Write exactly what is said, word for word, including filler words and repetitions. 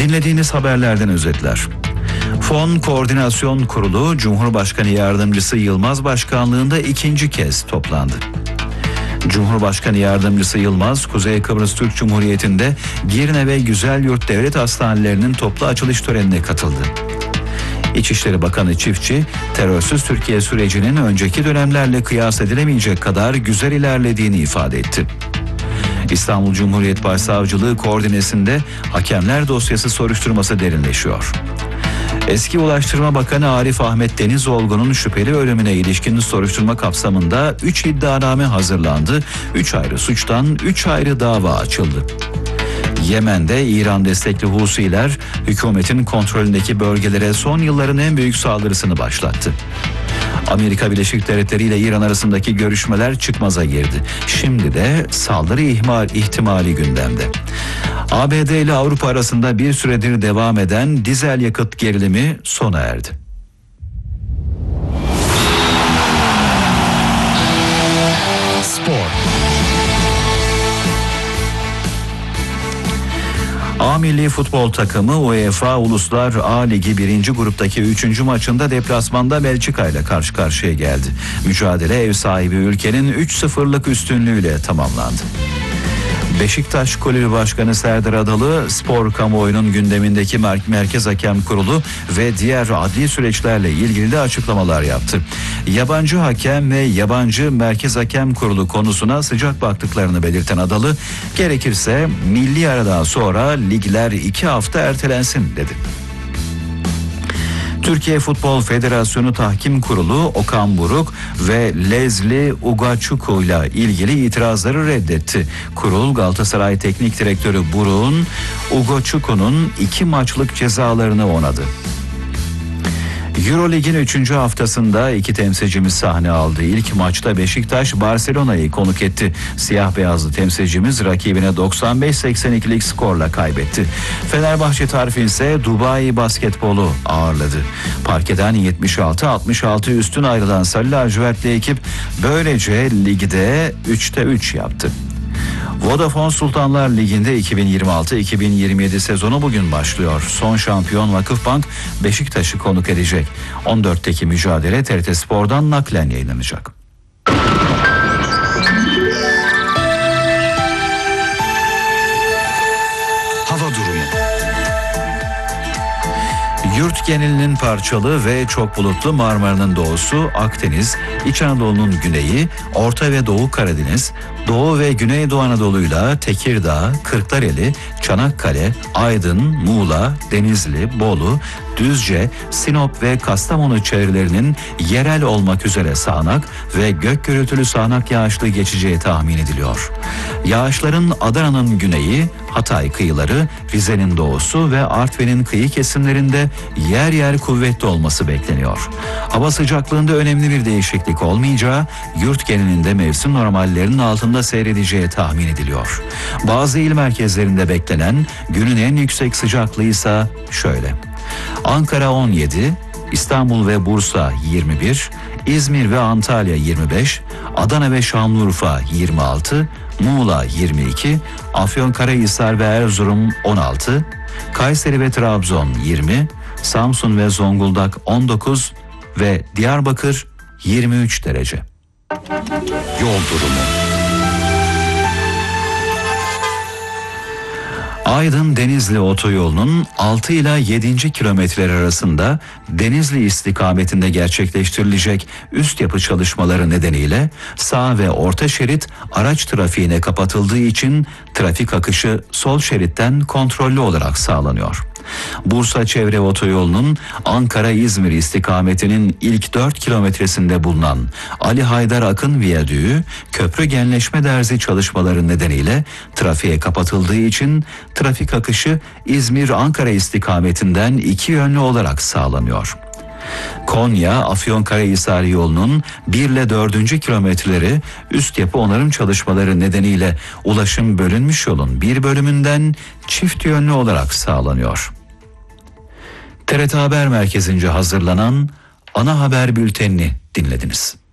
Dinlediğiniz haberlerden özetler. Fon Koordinasyon Kurulu, Cumhurbaşkanı Yardımcısı Yılmaz başkanlığında ikinci kez toplandı. Cumhurbaşkanı Yardımcısı Yılmaz, Kuzey Kıbrıs Türk Cumhuriyeti'nde Girne ve Güzelyurt Devlet Hastanelerinin toplu açılış törenine katıldı. İçişleri Bakanı Çiftçi, terörsüz Türkiye sürecinin önceki dönemlerle kıyas edilemeyecek kadar güzel ilerlediğini ifade etti. İstanbul Cumhuriyet Başsavcılığı koordinesinde hakemler dosyası soruşturması derinleşiyor. Eski Ulaştırma Bakanı Arif Ahmet Denizolgu'nun şüpheli ölümüne ilişkin soruşturma kapsamında üç iddianame hazırlandı. üç ayrı suçtan üç ayrı dava açıldı. Yemen'de İran destekli Husiler hükümetin kontrolündeki bölgelere son yılların en büyük saldırısını başlattı. Amerika Birleşik Devletleri ile İran arasındaki görüşmeler çıkmaza girdi. Şimdi de saldırı ihmal ihtimali gündemde. A B D ile Avrupa arasında bir süredir devam eden dizel yakıt gerilimi sona erdi. Spor. A Milli Futbol Takımı UEFA Uluslar A Ligi birinci gruptaki üçüncü maçında deplasmanda Belçika ile karşı karşıya geldi. Mücadele ev sahibi ülkenin üç sıfırlık üstünlüğüyle tamamlandı. Beşiktaş Kulübü Başkanı Serdar Adalı, spor kamuoyunun gündemindeki Merkez Hakem Kurulu ve diğer adli süreçlerle ilgili de açıklamalar yaptı. Yabancı hakem ve yabancı Merkez Hakem Kurulu konusuna sıcak baktıklarını belirten Adalı, gerekirse milli aradan sonra ligler iki hafta ertelensin dedi. Türkiye Futbol Federasyonu Tahkim Kurulu Okan Buruk ve Leslie Ugaçuku ile ilgili itirazları reddetti. Kurul Galatasaray Teknik Direktörü Buruk'un Ugaçuku'nun iki maçlık cezalarını onadı. Eurolig'in üçüncü haftasında iki temsilcimiz sahne aldı. İlk maçta Beşiktaş Barcelona'yı konuk etti. Siyah beyazlı temsilcimiz rakibine doksan beş seksen ikilik skorla kaybetti. Fenerbahçe tarifi ise Dubai Basketbol'u ağırladı. Parkeden yetmiş altı altmış altı üstün ayrılan Sarı lacivertli ekip böylece ligde üçte üç yaptı. Vodafone Sultanlar Ligi'nde iki bin yirmi altı iki bin yirmi yedi sezonu bugün başlıyor. Son şampiyon Vakıfbank Beşiktaş'ı konuk edecek. on dörtteki mücadele T R T Spor'dan naklen yayınlanacak. Hava durumu. Yurt genelinin parçalı ve çok bulutlu, Marmara'nın doğusu, Akdeniz, İç Anadolu'nun güneyi, Orta ve Doğu Karadeniz, Doğu ve Güneydoğu Anadolu'yla Tekirdağ, Kırklareli, Çanakkale, Aydın, Muğla, Denizli, Bolu, Düzce, Sinop ve Kastamonu çevrelerinin yerel olmak üzere sağanak ve gök gürültülü sağanak yağışlı geçeceği tahmin ediliyor. Yağışların Adana'nın güneyi, Hatay kıyıları, Rize'nin doğusu ve Artvin'in kıyı kesimlerinde yer yer kuvvetli olması bekleniyor. Hava sıcaklığında önemli bir değişiklik olmayacağı, yurt genelinde mevsim normallerinin altında seyredeceği tahmin ediliyor. Bazı il merkezlerinde beklenen günün en yüksek sıcaklığı ise şöyle: Ankara on yedi, İstanbul ve Bursa yirmi bir, İzmir ve Antalya yirmi beş, Adana ve Şanlıurfa yirmi altı, Muğla yirmi iki, Afyonkarahisar ve Erzurum on altı, Kayseri ve Trabzon yirmi, Samsun ve Zonguldak on dokuz ve Diyarbakır yirmi üç derece. Yol durumu. Aydın-Denizli otoyolunun altı ila yedinci kilometreler arasında Denizli istikametinde gerçekleştirilecek üst yapı çalışmaları nedeniyle sağ ve orta şerit araç trafiğine kapatıldığı için trafik akışı sol şeritten kontrollü olarak sağlanıyor. Bursa Çevre Otoyolu'nun Ankara-İzmir istikametinin ilk dört kilometresinde bulunan Ali Haydar Akın Viyadüğü köprü genleşme derzi çalışmaları nedeniyle trafiğe kapatıldığı için trafik akışı İzmir-Ankara istikametinden iki yönlü olarak sağlanıyor. Konya-Afyonkarahisar yolunun bir ile dördüncü kilometreleri üst yapı onarım çalışmaları nedeniyle ulaşım bölünmüş yolun bir bölümünden çift yönlü olarak sağlanıyor. T R T Haber Merkezi'nce hazırlanan ana haber bültenini dinlediniz.